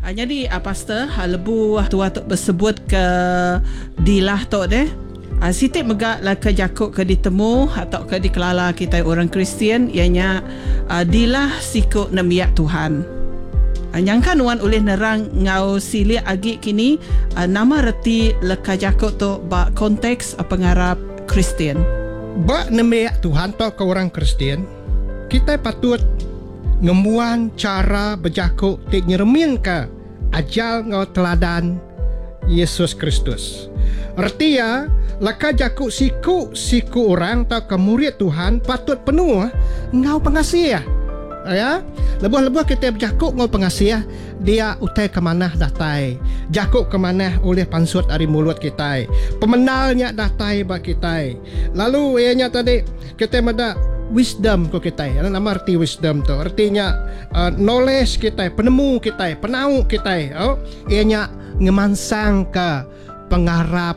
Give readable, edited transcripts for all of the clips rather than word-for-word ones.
Jadi pastor lebu tua tu bersebut ke dilah tu deh. Sitik megak lah ke jakuk ke ditemu atau ke dikelala kita orang Kristian ianya dilah siku nemiak Tuhan. Nyangkan wan oleh nerang ngau silia agi kini nama reti leka jakuk tu ba konteks pengarap Kristian. Ba nemiak Tuhan tu ke orang Kristian, kita patut ngemuan cara berjakuk tik nyeremin ke ajal ngau teladan Yesus Kristus. Artinya laka jakuk siku orang atau ke murid Tuhan patut penuh ngau pengasih ya. Lebuh-lebuh kita berjakuk ngau pengasih dia utai ke mana datai, jakuk ke mana oleh pansut dari mulut kita, pemenalnya datai bak kita. Lalu ianya tadi kita mada wisdom ko kita. Ano nama arti wisdom tu? Artinya knowledge kita, penemu kita, penau kita. Ianya ngemansang ke pengarap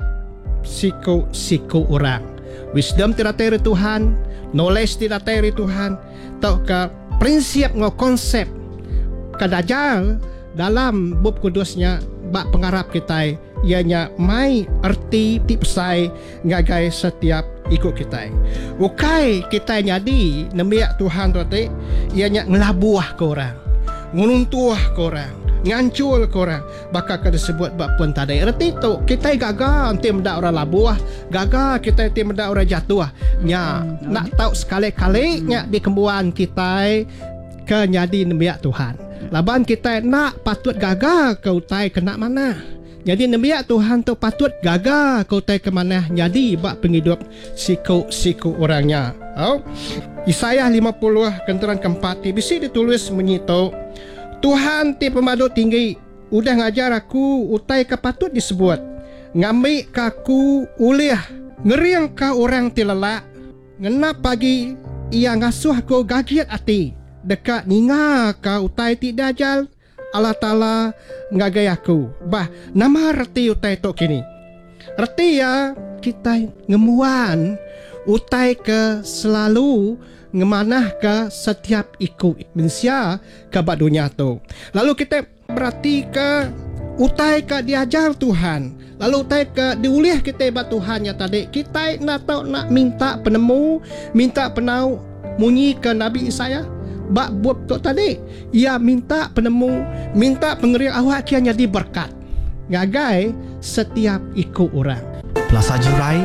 siku orang. Wisdom tidak dari Tuhan, knowledge tidak dari Tuhan. Tau ke prinsip ngau konsep kadajal dalam bab kudusnya bak pengarap kita. Ianya mai arti tipsai ngagai setiap ikut kita. Ukai kita nyadi nemiak Tuhan tu te ianya ngelabuah ke orang, ngununtuah ke orang, ngancul ke orang, bakal kada sebut bak pun tadai. Erti tu kita gagal nanti mendak orang labuah, gagal kita nanti mendak orang jatuh. Nya nak tahu sekali-kali nya di kembuan kita ke nyadi nemiak Tuhan. Laban kita nak patut gagal ke utai kena mana. Jadi nemiak Tuhan tu patut gagal kau tai ke mana jadi bak penghidup siku orangnya. Yesaya 50 kenteran keempat bisi ditulis menyitu Tuhan ti pemadu tinggi udah ngajar aku utai ke patut disebut ngambil kaku ulih ngeriang ka orang ti lelak ngenap pagi ia ngasuh ko gagiat ati dekat ninga ka utai ti dajal Allah Ta'ala ngagai aku. Bah, nama reti utai tok kini. Reti ya kita ngemuan utai ke selalu ngemanah ke setiap ikut mensia ke bak dunia tu. Lalu kita berarti ke utai ke diajar Tuhan. Lalu utai ke diulih kita bak Tuhan ya tadi. Kita nak tahu nak minta penemu, minta penau munyi ke Nabi Isaya. Bak buat tu tadi ia minta penemu, minta pengerian awak kian jadi berkat ngagai setiap ikut orang. Plaza Jurai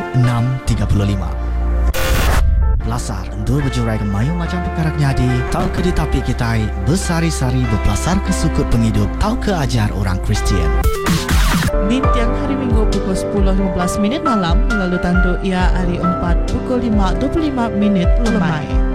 635 Pelasar untuk berjurai ke mayu macam perkara nyadi tahu ke di tapi kita bersari-sari berpelasar ke sukut penghidup tahu ke ajar orang Kristian. Di tiang hari Minggu pukul 10.15 malam lalu tanduk ia hari 4 pukul 5.25 lemai.